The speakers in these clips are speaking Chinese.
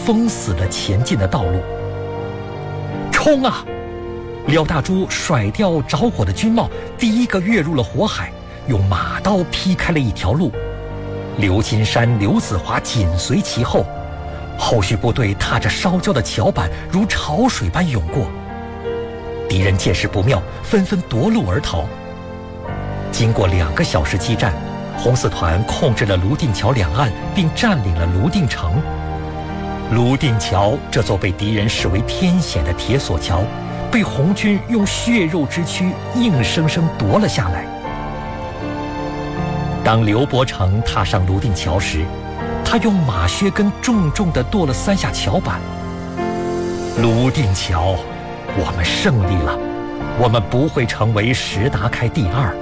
封死了前进的道路。冲啊！廖大珠甩掉着火的军帽，第一个跃入了火海，用马刀劈开了一条路。刘金山、刘子华紧随其后，后续部队踏着烧焦的桥板如潮水般涌过。敌人见势不妙，纷纷夺路而逃。经过2个小时激战，红四团控制了泸定桥两岸，并占领了泸定城。泸定桥这座被敌人视为天险的铁索桥，被红军用血肉之躯硬生生夺了下来。当刘伯承踏上泸定桥时，他用马靴根重重地跺了3下桥板。泸定桥，我们胜利了，我们不会成为石达开第2。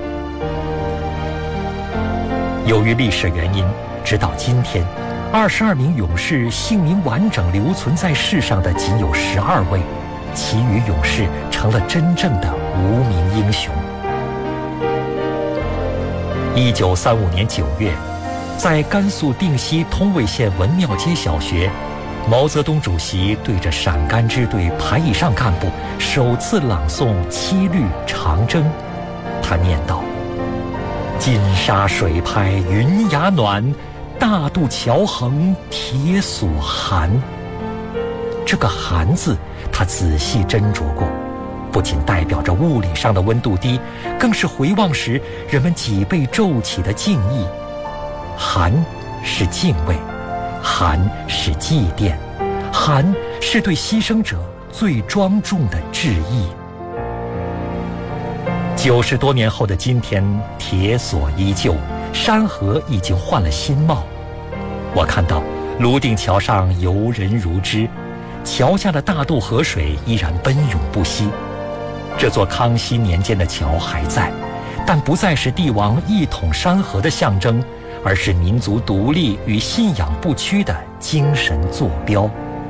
由于历史原因，直到今天，22名勇士姓名完整留存在世上的仅有12位，其余勇士成了真正的无名英雄。1935年9月，在甘肃定西通渭县文庙街小学，毛泽东主席对着陕甘支队排以上干部首次朗诵七律《长征》，他念道：“金沙水拍云崖暖，大渡桥横铁索寒。”这个寒字他仔细斟酌过，不仅代表着物理上的温度低，更是回望时人们脊背骤起的敬意。寒是敬畏，寒是祭奠，寒是对牺牲者最庄重的致意。90多年后的今天，铁索依旧，山河已经换了新貌。我看到泸定桥上游人如织，桥下的大渡河水依然奔涌不息。这座康熙年间的桥还在，但不再是帝王一统山河的象征，而是民族独立与信仰不屈的精神坐标。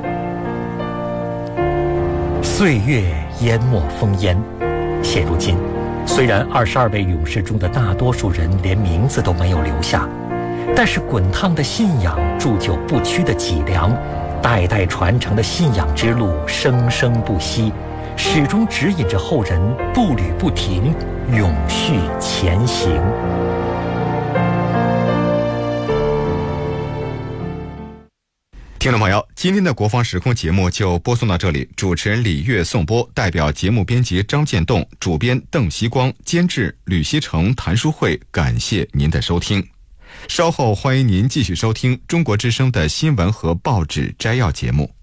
岁月淹没烽烟，现如今，虽然22位勇士中的大多数人连名字都没有留下，但是滚烫的信仰铸就不屈的脊梁，代代传承的信仰之路生生不息，始终指引着后人步履不停，永续前行。 听众朋友，今天的国防时空节目就播送到这里，主持人李悦颂播，代表节目编辑张建栋，主编邓锡光，监制吕锡成、谭书慧，感谢您的收听。稍后欢迎您继续收听中国之声的新闻和报纸摘要节目。